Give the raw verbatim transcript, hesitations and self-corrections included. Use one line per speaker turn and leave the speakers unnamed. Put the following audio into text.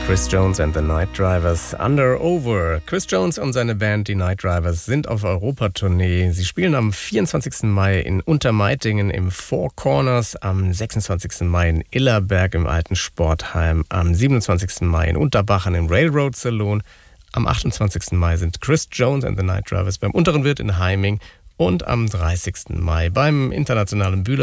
Chris Jones and the Night Drivers, Under Over. Chris Jones und seine Band, die Night Drivers, sind auf Europatournee. Sie spielen am vierundzwanzigsten Mai in Untermeitingen im Four Corners, am sechsundzwanzigsten Mai in Illerberg im Alten Sportheim, am siebenundzwanzigsten Mai in Unterbachern im Railroad Saloon. Am achtundzwanzigsten Mai sind Chris Jones and the Night Drivers beim Unteren Wirt in Heiming und am dreißigsten Mai beim Internationalen Bühler